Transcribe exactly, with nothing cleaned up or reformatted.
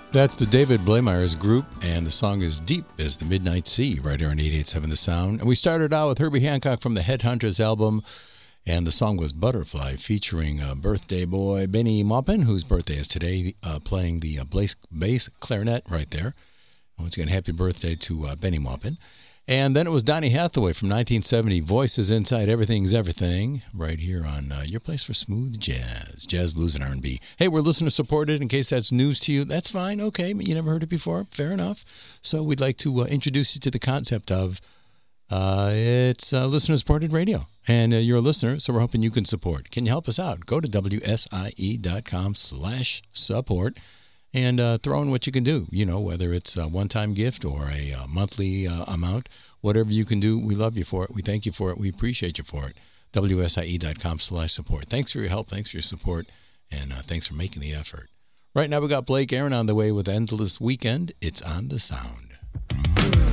That's the David Blaemeyer's group, and the song is Deep as the Midnight Sea, right here on eight eighty-seven The Sound. And we started out with Herbie Hancock from the Headhunters album, and the song was Butterfly, featuring uh, birthday boy Benny Maupin, whose birthday is today, uh, playing the uh, bass, bass clarinet right there. Once again, happy birthday to uh, Benny Maupin. And then it was Donny Hathaway from nineteen seventy, Voices Inside Everything's Everything, right here on uh, your place for smooth jazz, jazz, blues, and R and B. Hey, we're listener-supported. In case that's news to you, that's fine. Okay, you never heard it before. Fair enough. So we'd like to uh, introduce you to the concept of uh, it's uh, listener-supported radio. And uh, you're a listener, so we're hoping you can support. Can you help us out? Go to W S I E dot com slash support. And uh, throw in what you can do, you know, whether it's a one-time gift or a uh, monthly uh, amount, whatever you can do, we love you for it. We thank you for it. We appreciate you for it. W S I E dot com slash support. Thanks for your help. Thanks for your support. And uh, thanks for making the effort. Right now we got Blake Aaron on the way with Endless Weekend. It's on the Sound.